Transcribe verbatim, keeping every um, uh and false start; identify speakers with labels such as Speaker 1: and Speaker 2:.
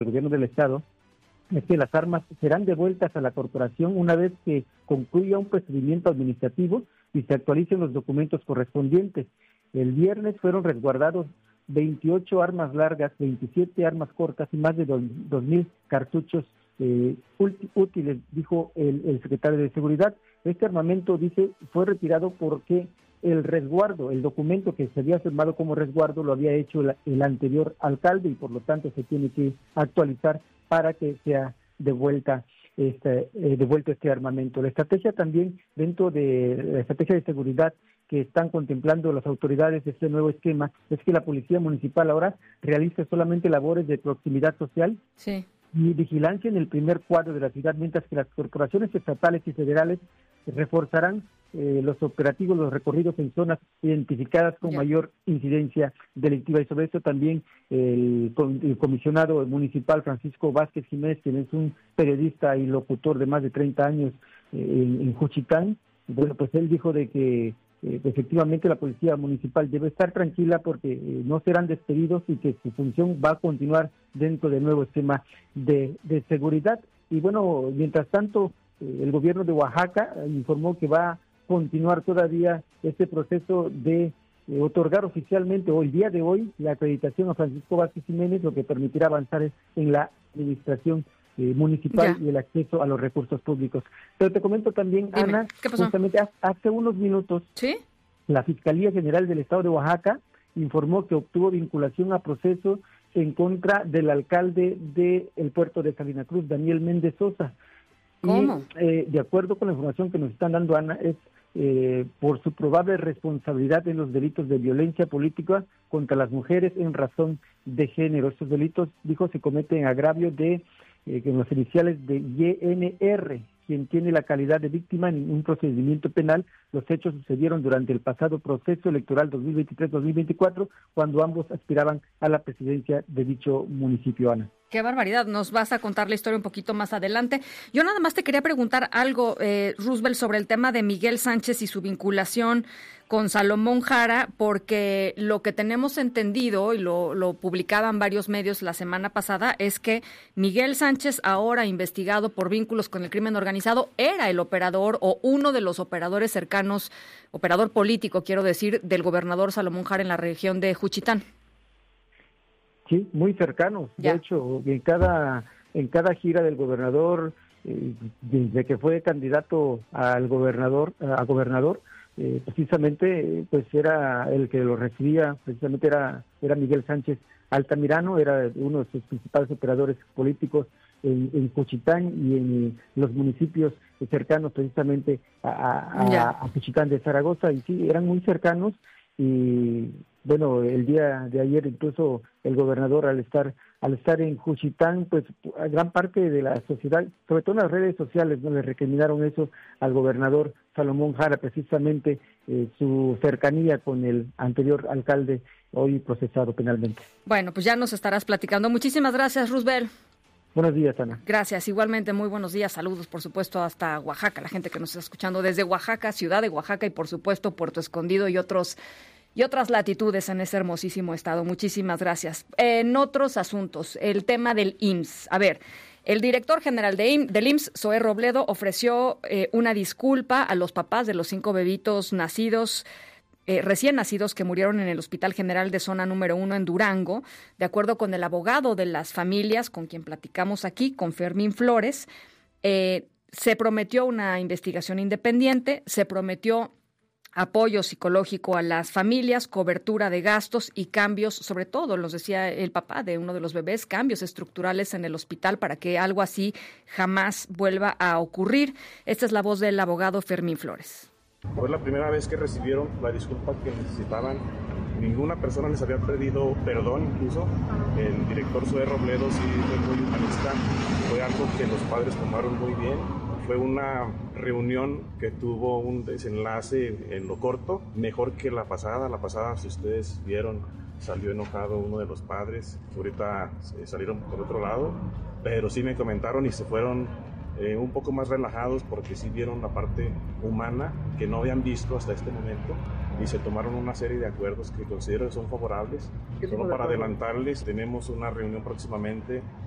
Speaker 1: del gobierno del estado es que las armas serán devueltas a la corporación una vez que concluya un procedimiento administrativo y se actualicen los documentos correspondientes. El viernes fueron resguardados veintiocho armas largas, veintisiete armas cortas y más de dos mil cartuchos eh, útiles, dijo el, el secretario de Seguridad. Este armamento, dice, fue retirado porque el resguardo, el documento que se había firmado como resguardo lo había hecho el, el anterior alcalde y por lo tanto se tiene que actualizar para que sea devuelta este, eh, devuelto este armamento. La estrategia también, dentro de la estrategia de seguridad que están contemplando las autoridades de este nuevo esquema, es que la policía municipal ahora realice solamente labores de proximidad social
Speaker 2: sí.
Speaker 1: y vigilancia en el primer cuadro de la ciudad, mientras que las corporaciones estatales y federales reforzarán eh, los operativos, los recorridos en zonas identificadas con yeah. mayor incidencia delictiva. Y sobre esto también el, el comisionado municipal Francisco Vázquez Jiménez, quien es un periodista y locutor de más de treinta años eh, en, en Juchitán, bueno, pues él dijo de que eh, efectivamente la policía municipal debe estar tranquila porque eh, no serán despedidos y que su función va a continuar dentro del nuevo esquema de, de seguridad. Y bueno, mientras tanto, el gobierno de Oaxaca informó que va a continuar todavía este proceso de eh, otorgar oficialmente, o el día de hoy, la acreditación a Francisco Vázquez Jiménez, lo que permitirá avanzar en la administración eh, municipal ya. y el acceso a los recursos públicos. Pero te comento también,
Speaker 2: Dime,
Speaker 1: Ana,
Speaker 2: ¿qué pasó?
Speaker 1: Justamente hace unos minutos,
Speaker 2: ¿sí?
Speaker 1: La Fiscalía General del Estado de Oaxaca informó que obtuvo vinculación a proceso en contra del alcalde del puerto de Salina Cruz, Daniel Méndez Sosa.
Speaker 2: ¿Cómo?
Speaker 1: Y, eh, de acuerdo con la información que nos están dando, Ana, es eh, por su probable responsabilidad en los delitos de violencia política contra las mujeres en razón de género. Estos delitos, dijo, se cometen en agravio de eh, que los iniciales de Y N R, quien tiene la calidad de víctima en un procedimiento penal. Los hechos sucedieron durante el pasado proceso electoral dos mil veintitrés dos mil veinticuatro, cuando ambos aspiraban a la presidencia de dicho municipio, Ana.
Speaker 2: Qué barbaridad, nos vas a contar la historia un poquito más adelante. Yo nada más te quería preguntar algo, eh, Roosevelt, sobre el tema de Miguel Sánchez y su vinculación con Salomón Jara, porque lo que tenemos entendido, y lo, lo publicaban varios medios la semana pasada, es que Miguel Sánchez, ahora investigado por vínculos con el crimen organizado, era el operador o uno de los operadores cercanos, operador político, quiero decir, del gobernador Salomón Jara en la región de Juchitán.
Speaker 1: Sí, muy cercanos. Ya. De hecho, en cada en cada gira del gobernador, eh, desde que fue candidato al gobernador, a gobernador, eh, precisamente, pues era el que lo recibía, precisamente era era Miguel Sánchez Altamirano, era uno de sus principales operadores políticos en, en Juchitán y en los municipios cercanos, precisamente a, a, a Juchitán de Zaragoza, y sí, eran muy cercanos. Y bueno, el día de ayer incluso el gobernador, al estar al estar en Juchitán, pues gran parte de la sociedad, sobre todo en las redes sociales, no le recriminaron eso al gobernador Salomón Jara, precisamente eh, su cercanía con el anterior alcalde, hoy procesado penalmente.
Speaker 2: Bueno, pues ya nos estarás platicando. Muchísimas gracias, Roosevelt.
Speaker 1: Buenos días, Ana.
Speaker 2: Gracias, igualmente, muy buenos días, saludos, por supuesto, hasta Oaxaca, la gente que nos está escuchando desde Oaxaca, ciudad de Oaxaca, y por supuesto Puerto Escondido y otros y otras latitudes en ese hermosísimo estado. Muchísimas gracias. En otros asuntos, el tema del I M S S. A ver, el director general de I M, del I M S S, Zoé Robledo, ofreció eh, una disculpa a los papás de los cinco bebitos nacidos Eh, recién nacidos que murieron en el Hospital General de Zona Número Uno en Durango. De acuerdo con el abogado de las familias, con quien platicamos aquí, con Fermín Flores, eh, se prometió una investigación independiente, se prometió apoyo psicológico a las familias, cobertura de gastos y cambios, sobre todo, nos decía el papá de uno de los bebés, cambios estructurales en el hospital para que algo así jamás vuelva a ocurrir. Esta es la voz del abogado Fermín Flores.
Speaker 3: Fue la primera vez que recibieron la disculpa que necesitaban. Ninguna persona les había pedido perdón, incluso el director Zoé Robledo sí fue muy humanista. Fue algo que los padres tomaron muy bien. Fue una reunión que tuvo un desenlace en lo corto, mejor que la pasada. La pasada, si ustedes vieron, salió enojado uno de los padres. Ahorita salieron por otro lado, pero sí me comentaron y se fueron Eh, un poco más relajados porque sí vieron la parte humana que no habían visto hasta este momento y se tomaron una serie de acuerdos que considero que son favorables. Solo para adelantarles, tenemos una reunión próximamente